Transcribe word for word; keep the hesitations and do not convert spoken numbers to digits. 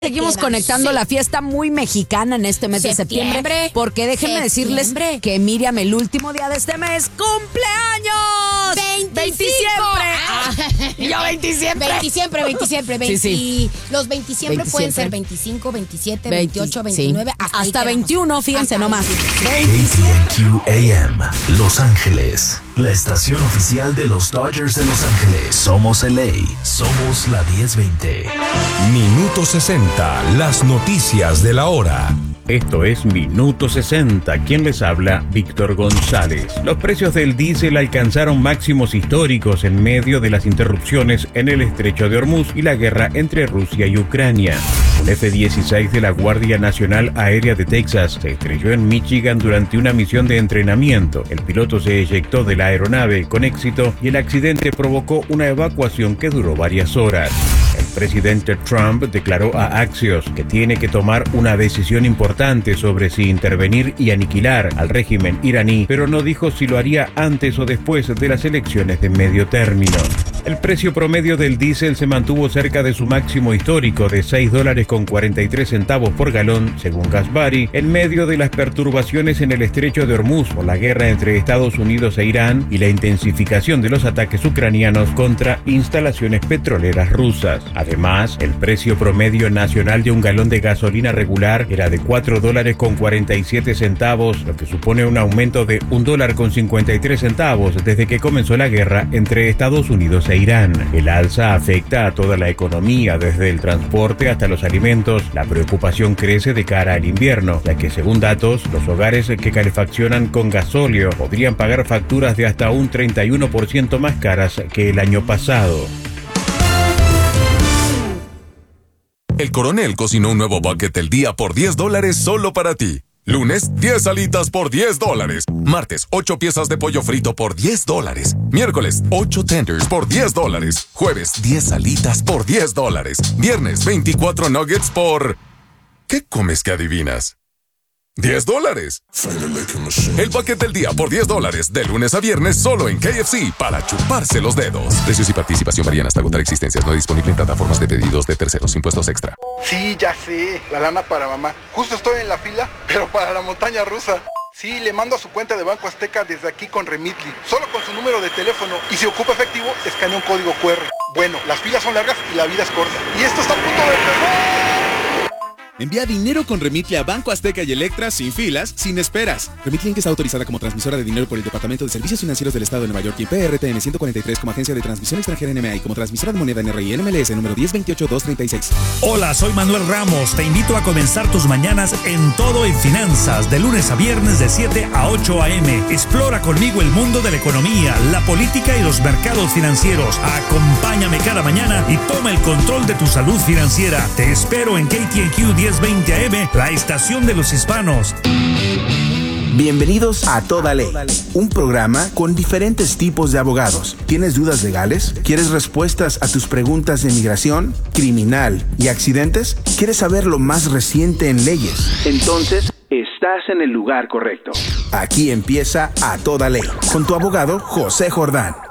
Seguimos conectando sí. la fiesta muy mexicana en este mes septiembre, de septiembre, porque déjenme septiembre. decirles que Miriam el último día de este mes ¡cumpleaños! veinticinco Ah, y yo veintisiempre. veintisiempre, veintisiempre, veinte. Sí, sí. Los veintisiempre pueden ser veinticinco, veintisiete, veintiocho, veintinueve, sí. hasta, hasta veintiuno, fíjense hasta nomás. K T N Q A M, Los Ángeles, la estación oficial de los Dodgers de Los Ángeles. Somos L A, somos la diez veinte. Minuto sesenta, las noticias de la hora. Esto es Minuto sesenta. ¿Quién les habla? Víctor González. Los precios del diésel alcanzaron máximos históricos en medio de las interrupciones en el estrecho de Hormuz y la guerra entre Rusia y Ucrania. Un F dieciséis de la Guardia Nacional Aérea de Texas se estrelló en Michigan durante una misión de entrenamiento. El piloto se eyectó de la aeronave con éxito y el accidente provocó una evacuación que duró varias horas. El presidente Trump declaró a Axios que tiene que tomar una decisión importante sobre si intervenir y aniquilar al régimen iraní, pero no dijo si lo haría antes o después de las elecciones de medio término. El precio promedio del diésel se mantuvo cerca de su máximo histórico de seis dólares con cuarenta y tres centavos por galón, según Gasbari, en medio de las perturbaciones en el estrecho de Hormuz por la guerra entre Estados Unidos e Irán y la intensificación de los ataques ucranianos contra instalaciones petroleras rusas. Además, el precio promedio nacional de un galón de gasolina regular era de cuatro dólares con cuarenta y siete centavos, lo que supone un aumento de un dólar con cincuenta y tres centavos desde que comenzó la guerra entre Estados Unidos e Irán. El alza afecta a toda la economía, desde el transporte hasta los alimentos. La preocupación crece de cara al invierno, ya que según datos, los hogares que calefaccionan con gasóleo podrían pagar facturas de hasta un treinta y uno por ciento más caras que el año pasado. El Coronel cocinó un nuevo bucket del día por diez dólares solo para ti. Lunes, diez alitas por diez dólares. Martes, ocho piezas de pollo frito por diez dólares. Miércoles, ocho tenders por diez dólares. Jueves, diez alitas por diez dólares. Viernes, veinticuatro nuggets por... ¿Qué comes que adivinas? diez dólares. El bucket del día por diez dólares, de lunes a viernes solo en K F C para chuparse los dedos. Precios y participación varían hasta agotar existencias. No disponible en plataformas de pedidos de terceros. Impuestos extra. Sí, ya sé. La lana para mamá. Justo estoy en la fila, pero para la montaña rusa. Sí, le mando a su cuenta de Banco Azteca desde aquí con Remitly. Solo con su número de teléfono. Y si ocupa efectivo, escanea un código Q R. Bueno, las filas son largas y la vida es corta. Y esto está a punto de empezar. Envía dinero con Remitly a Banco Azteca y Electra sin filas, sin esperas. Remitly Inc está autorizada como transmisora de dinero por el Departamento de Servicios Financieros del Estado de Nueva York y P R T N ciento cuarenta y tres como agencia de transmisión extranjera N M A y como transmisora de moneda N R I N M L S número diez veintiocho dos treinta y seis. Hola, soy Manuel Ramos. Te invito a comenzar tus mañanas en Todo en Finanzas, de lunes a viernes de siete a ocho a eme. Explora conmigo el mundo de la economía, la política y los mercados financieros. Acompáñame cada mañana y toma el control de tu salud financiera. Te espero en K T N Q diez veinte A M, la estación de los hispanos. Bienvenidos a Toda Ley, un programa con diferentes tipos de abogados. ¿Tienes dudas legales? ¿Quieres respuestas a tus preguntas de migración, criminal y accidentes? ¿Quieres saber lo más reciente en leyes? Entonces, estás en el lugar correcto. Aquí empieza A Toda Ley, con tu abogado José Jordán.